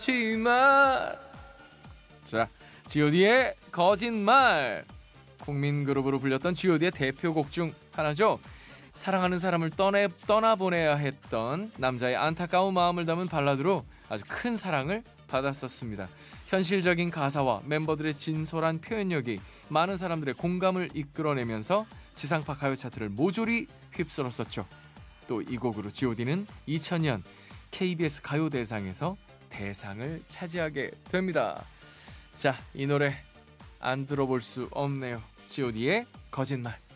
치마. 자, G.O.D의 거짓말. 국민 그룹으로 불렸던 G.O.D의 대표곡 중 하나죠. 사랑하는 사람을 떠나보내야 했던 남자의 안타까운 마음을 담은 발라드로 아주 큰 사랑을 받았었습니다. 현실적인 가사와 멤버들의 진솔한 표현력이 많은 사람들의 공감을 이끌어내면서 지상파 가요 차트를 모조리 휩쓸었었죠. 또 이 곡으로 G.O.D는 2000년 KBS 가요대상에서 대상을 차지하게 됩니다. 자, 이 노래 안 들어볼 수 없네요. G.O.D의 거짓말.